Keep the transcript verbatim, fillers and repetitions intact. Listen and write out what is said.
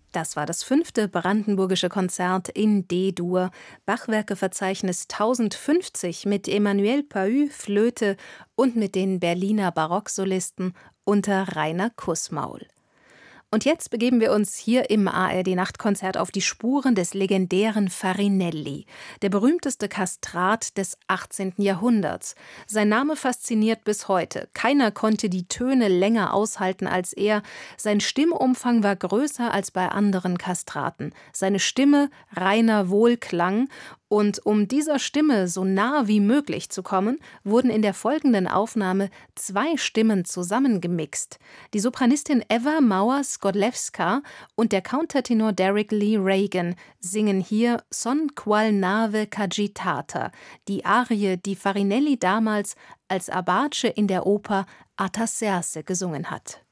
Das war das fünfte brandenburgische Konzert in D-Dur, Bachwerkeverzeichnis tausendfünfzig mit Emmanuel Pahud, Flöte und mit den Berliner Barocksolisten unter Rainer Kussmaul. Und jetzt begeben wir uns hier im A R D-Nachtkonzert auf die Spuren des legendären Farinelli, der berühmteste Kastrat des achtzehnten Jahrhunderts. Sein Name fasziniert bis heute. Keiner konnte die Töne länger aushalten als er. Sein Stimmumfang war größer als bei anderen Kastraten. Seine Stimme reiner Wohlklang. Und um dieser Stimme so nah wie möglich zu kommen, wurden in der folgenden Aufnahme zwei Stimmen zusammengemixt. Die Sopranistin Eva Mauer-Skłodlewska und der Countertenor Derek Lee Reagan singen hier Son qual nave c'agitata, die Arie, die Farinelli damals als Abace in der Oper Artaserse gesungen hat.